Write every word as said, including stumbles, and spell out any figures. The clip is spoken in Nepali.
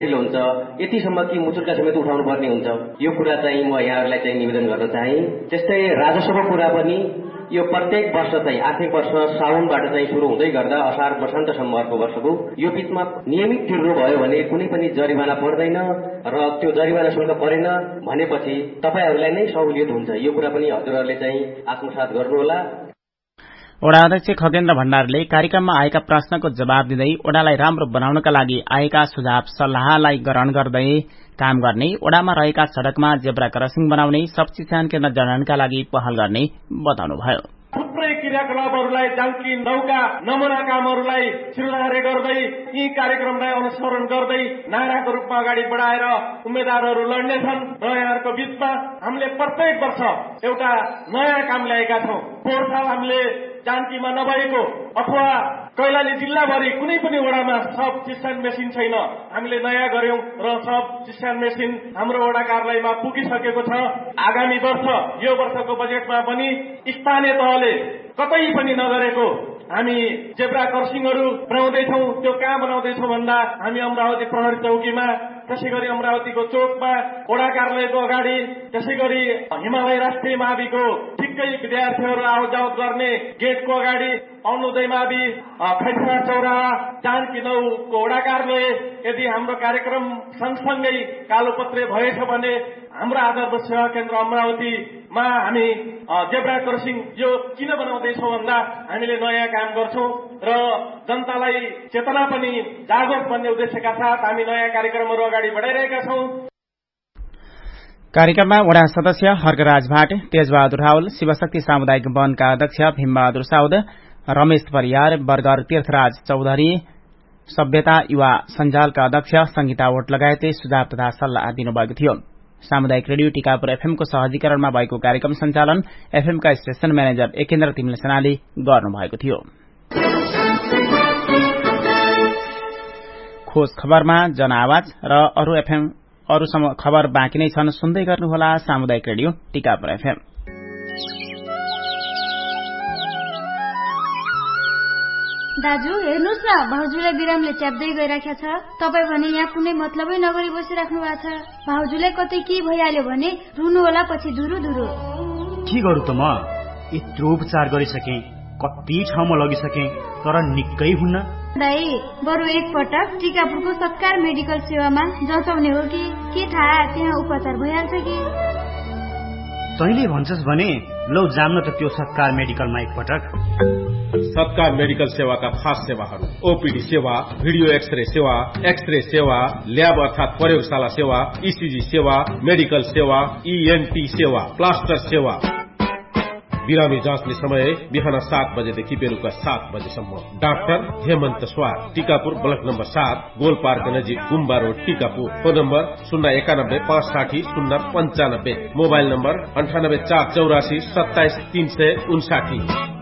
हुन्छ यतिसम्म कि मुचुर्का समेत उठाउनु पर्ने हुन्छ। यो कुरा चाहिँ म यहाँहरूलाई चाहिँ निवेदन गर्न चाहे। त्यस्तै राजस्वको कुरा पनि यो प्रत्येक वर्ष चाहिँ आर्थिक वर्ष साउनबाट चाहिँ सुरु हुँदै गर्दा असार वसन्तसम्म अर्को वर्षको यो बीचमा नियमित तिर्नु भयो भने कुनै पनि जरिवाना पर्दैन र त्यो जरिवाना शुल्क परेन भनेपछि तपाईहरूलाई नै सहुलियत हुन्छ। यो कुरा पनि हजुरहरूले चाहिँ आत्मसात गर्नुहोला। वडा अध्यक्ष खगेन्द्र भण्डारीले कार्यक्रममा आएका प्रश्नको जवाब दिँदै वडालाई राम्रो बनाउनका लागि आएका सुझाव सल्लाहलाई ग्रहण गर्दै काम गर्ने, वडामा रहेका सड़कमा जेब्रा क्रसिङ बनाउने, सब्जी स्यान केन्द्र जडानका लागि पहल गर्ने बताउनुभयो। थुप्रै क्रियाकलापहरूलाई जान्की नौका नमुना कामहरूलाई सिरधारे गर्दै यी कार्यक्रमलाई अनुसरण गर्दै नाराको रूपमा अगाडि बढाएर उम्मेद्वारहरू लड्नेछन् र यहाँहरूको बीचमा हामीले प्रत्येक वर्ष एउटा नयाँ काम ल्याएका छौं। पोहोर साल हामीले जानकीमा नभएको अथवा कैलाली जिल्लाभरि कुनै पनि वडामा सब चिस्यान मेसिन छैन, हामीले नयाँ गर्यौं र सब चिस्यान मेसिन हाम्रो वडा कार्यालयमा पुगिसकेको छ। आगामी वर्ष यो वर्षको बजेटमा पनि स्थानीय तहले कतै पनि नगरेको हामी जेब्रा क्रसिङहरू बनाउँदैछौँ। त्यो कहाँ बनाउँदैछौँ भन्दा हामी अमरावती प्रहरी चौकीमा, त्यसै गरी अमरावतीको चोकमा, वडा कार्यालयको अगाडि, त्यसै गरी हिमालय राष्ट्रिय माविको ठिक्कै विद्यार्थीहरू आउट जावत गर्ने गेटको अगाडि, अरुणोदय मावि, खैसरा चौराहा, जानकी नौको वडा कार्यालय। यदि हाम्रो कार्यक्रम सँगसँगै कालोपत्रे भएछ भने हाम्रो आदर्श सेवा केन्द्र अमरावतीमा हामी जेब्रा क्रसिङ यो किन बनाउँदैछौँ भन्दा हामीले नयाँ काम गर्छौं र जनतालाई चेतना पनि जागोस् भन्ने उद्देश्यका साथ हामी नयाँ कार्यक्रमहरू अगाडि बढाइरहेका छौं। कार्यक्रममा वडा सदस्य हर्कराज भाट, तेजबहादुर रावल, शिवशक्ति सामुदायिक वनका अध्यक्ष भीमबहादुर साउद, रमेश परियार, बर्गर तीर्थराज चौधरी, सभ्यता युवा सञ्जालका अध्यक्ष संगीता वोट लगायतले सुझाव तथा सल्लाह दिनुभएको थियो। सामुदायिक रेडियो टीकापुर एफएमको सहजीकरणमा भएको कार्यक्रम सञ्चालन एफएमका स्टेशन म्यानेजर एकेन्द्र तिमिल सेनाले गर्नुभएको थियो। खोज खबरमा जनआवाज र अरू एफएम अरू खबर बाँकी नै छन्, सुन्दै गर्नुहोला सामुदायिक रेडियो टीकापुर एफएम। दाजु हेर्नुहोस् न, भाउजूलाई बिरामले च्याप्दै गइराखेको छ। तपाईँ भने यहाँ कुनै मतलबै नगरी बसिराख्नु भएको छ। भाउजूलाई कतै के भइहाल्यो भने रुनु होला पछि धुरु धुरु। के गरौँ त म यत्रो उपचार गरिसकेँ, कति ठाउँमा लगिसकेँ तर निकै हुन्न। दाई बरु एकपटक टीकापुरको सत्कार मेडिकल सेवामा जचाउने हो कि के थाहा त्यहाँ उपचार भइहाल्छ कि। तैँले भन्छस् भने लौ जाम्न त त्यो सत्कार मेडिकलमा एकपटक। सत्कार मेडिकल सेवाका खास सेवाहरू ओपीडी सेवा, भिडियो एक्सरे सेवा, एक्सरे सेवा, ल्याब अर्थात प्रयोगशाला सेवा, ईसीजी सेवा, मेडिकल सेवा, ईएनटी सेवा, प्लास्टर सेवा। बिरामी जाँच्ने समय बिहान सात बजेदेखि बेलुका सात बजेसम्म। डाक्टर हेमन्त स्वार, टीकापुर ब्लक नम्बर सात, गोल पार्क नजिक गुम्बा रोड, टीकापुर। फोन नम्बर शून्य एकानब्बे पाँच साठी शून्य पञ्चानब्बे। मोबाइल नम्बर अन्ठानब्बे चार चौरासी सत्ताइस तीन सय उन्साठी।